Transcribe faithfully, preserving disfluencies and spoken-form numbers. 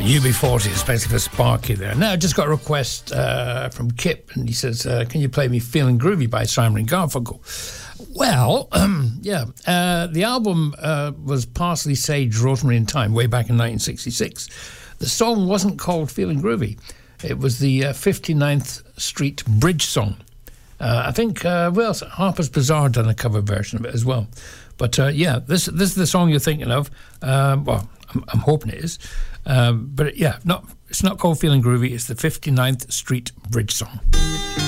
U B forty, especially for Sparky there. Now, I just got a request uh, from Kip, and he says, uh, can you play me Feeling Groovy by Simon and Garfunkel? Well, um, yeah, uh, the album uh, was Parsley, Sage, Rosemary and Thyme way back in nineteen sixty-six. The song wasn't called Feeling Groovy. It was the uh, fifty-ninth Street Bridge song. Uh, I think, uh, well, Harper's Bazaar done a cover version of it as well. But, uh, yeah, this this is the song you're thinking of. Um, well, I'm, I'm hoping it is. Um, but, yeah, not it's not called Feeling Groovy. It's the fifty-ninth Street Bridge song.